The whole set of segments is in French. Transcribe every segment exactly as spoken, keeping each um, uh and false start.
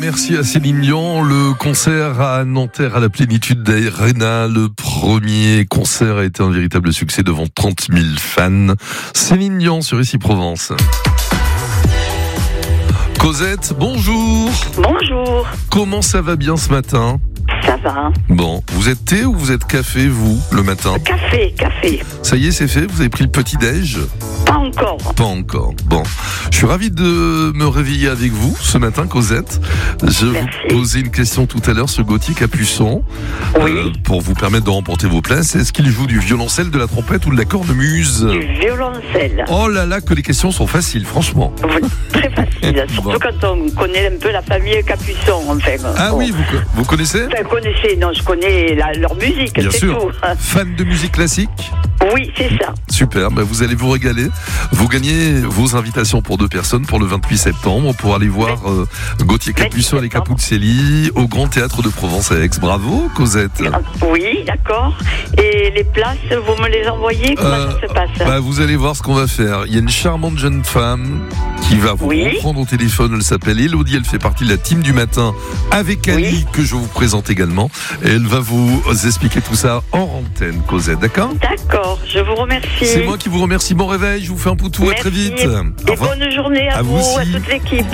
Merci à Céline Dion. Le concert à Nanterre à la Plénitude d'Arena, le premier concert a été un véritable succès devant trente mille fans. Céline Dion sur Ici Provence. Cosette, bonjour. Bonjour. Comment ça va bien ce matin ? Ça va. Bon, vous êtes thé ou vous êtes café, vous, le matin ? Café, café. Ça y est, c'est fait ? Vous avez pris le petit-déj ? Pas encore. Pas encore. Bon, je suis ravi de me réveiller avec vous ce matin, Cosette. Je vais vous poser une question tout à l'heure sur Gauthier Capuçon. Oui. Euh, pour vous permettre de remporter vos places. Est-ce qu'il joue du violoncelle, de la trompette ou de la cornemuse ? Du violoncelle. Oh là là, que les questions sont faciles, franchement. Oui, très facile. Surtout Bon. quand on connaît un peu la famille Capuçon, enfin. Ah bon. oui, vous, vous connaissez ? Enfin, connaissez, non, je connais la- leur musique, Bien c'est sûr. tout. Fan de musique classique ? Oui, c'est ça. Super, ben vous allez vous régaler. Vous gagnez vos invitations pour deux personnes pour le vingt-huit septembre pour aller voir euh, Gauthier Capuçon et les Capucelli au Grand Théâtre de Provence à Aix. Bravo, Cosette. Oui, d'accord. Et les places, vous me les envoyez ? Comment Euh, ça se passe ? bah, vous allez voir ce qu'on va faire. Il y a une charmante jeune femme qui va vous Oui. reprendre au téléphone. Elle s'appelle Elodie. Elle fait partie de la team du matin avec Ali, Oui. que je vous présente également. Et elle va vous expliquer tout ça en antenne, Cosette. D'accord ? D'accord, je vous remercie. C'est moi qui vous remercie. Bon réveil. Je vous fais un poutou. Merci. À très vite. Au Et revoir. bonne journée à, À vous vous, à aussi. toute l'équipe.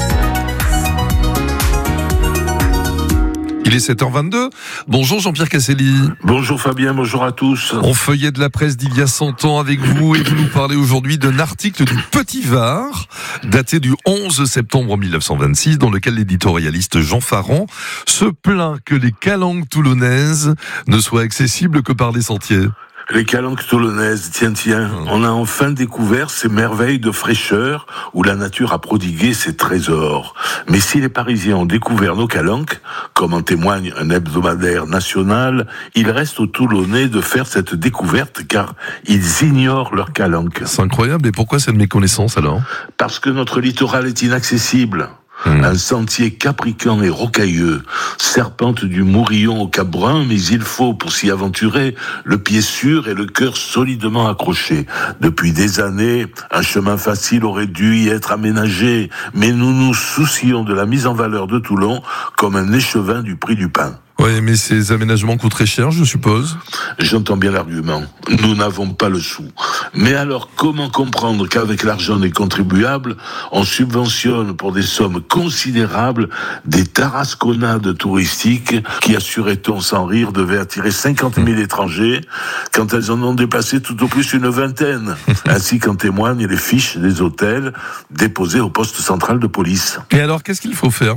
Il est sept heures vingt-deux. Bonjour Jean-Pierre Casselli. Bonjour Fabien, bonjour à tous. On feuillait de la presse d'il y a cent ans avec vous et vous nous parlez aujourd'hui d'un article du Petit Var daté du onze septembre mille neuf cent vingt-six dans lequel l'éditorialiste Jean Farand se plaint que les calanques toulonnaises ne soient accessibles que par des sentiers. Les calanques toulonnaises, tiens, tiens, on a enfin découvert ces merveilles de fraîcheur où la nature a prodigué ses trésors. Mais si les Parisiens ont découvert nos calanques, comme en témoigne un hebdomadaire national, il reste aux Toulonnais de faire cette découverte car ils ignorent leurs calanques. C'est incroyable. Et pourquoi cette méconnaissance alors ? Parce que notre littoral est inaccessible. Mmh. Un sentier capricant et rocailleux serpente du Mourillon au Cap Brun, mais il faut, pour s'y aventurer, le pied sûr et le cœur solidement accroché. Depuis des années, un chemin facile aurait dû y être aménagé, mais nous nous soucions de la mise en valeur de Toulon comme un échevin du prix du pain. Oui, mais ces aménagements coûtent très cher, je suppose. J'entends bien l'argument. Nous n'avons pas le sou. Mais alors, comment comprendre qu'avec l'argent des contribuables, on subventionne pour des sommes considérables des tarasconnades touristiques qui, assurait-on sans rire, devaient attirer cinquante mille étrangers quand elles en ont déplacé tout au plus une vingtaine, ainsi qu'en témoignent les fiches des hôtels déposées au poste central de police. Et alors, qu'est-ce qu'il faut faire ?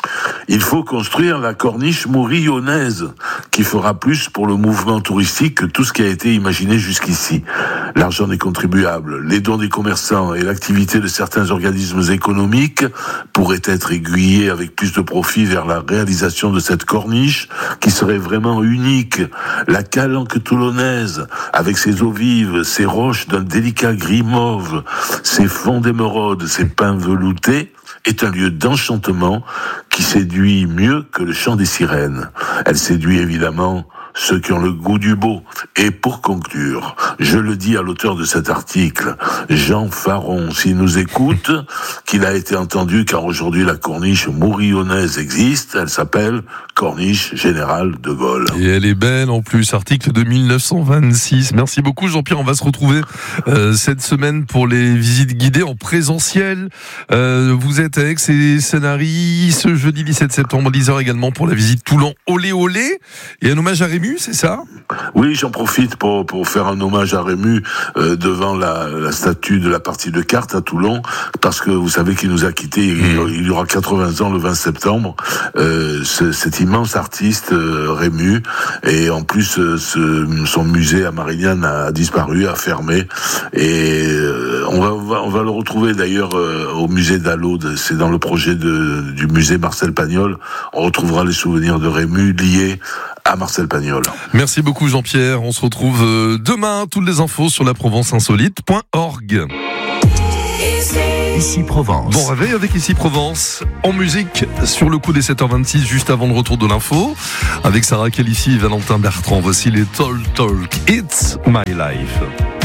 Il faut construire la corniche mourillonnaise, qui fera plus pour le mouvement touristique que tout ce qui a été imaginé jusqu'ici. L'argent des contribuables, les dons des commerçants et l'activité de certains organismes économiques pourraient être aiguillés avec plus de profit vers la réalisation de cette corniche, qui serait vraiment unique. La calanque toulonnaise, avec ses eaux vives, ses roches d'un délicat gris mauve, ses fonds d'émeraude, ses pins veloutés, est un lieu d'enchantement qui séduit mieux que le chant des sirènes. Elle séduit évidemment ceux qui ont le goût du beau. Et pour conclure, je le dis à l'auteur de cet article, Jean Farand, s'il nous écoute, qu'il a été entendu car aujourd'hui la corniche mourillonnaise existe, elle s'appelle Corniche Générale de Gaulle. Et elle est belle en plus, article de mille neuf cent vingt-six. Merci beaucoup Jean-Pierre, on va se retrouver euh, cette semaine pour les visites guidées en présentiel. Euh, vous êtes à Aix et Sanary ce jeudi dix-sept septembre à dix heures également pour la visite Toulon Olé Olé. Et un hommage à Rému, c'est ça ? Oui, j'en profite pour, pour faire un hommage à Rému euh, devant la, la statue de la partie de cartes à Toulon, parce que vous savez qu'il nous a quittés, il, il y aura quatre-vingts ans le vingt septembre, euh, ce, cet immense artiste euh, Rému, et en plus euh, ce, son musée à Marignane a disparu, a fermé, et euh, on, va, on, va, on va le retrouver d'ailleurs euh, au musée d'Alaude, c'est dans le projet de, du musée Marcel Pagnol, on retrouvera les souvenirs de Rému liés à Marcel Pagnol. Merci beaucoup Jean-Pierre, on se retrouve demain, toutes les infos sur la provence insolite point org. Ici Provence. Bon réveil avec Ici Provence, en musique sur le coup des sept heures vingt-six, juste avant le retour de l'info, avec Sarah Calici et Valentin Bertrand. Voici les Talk Talk, It's My Life.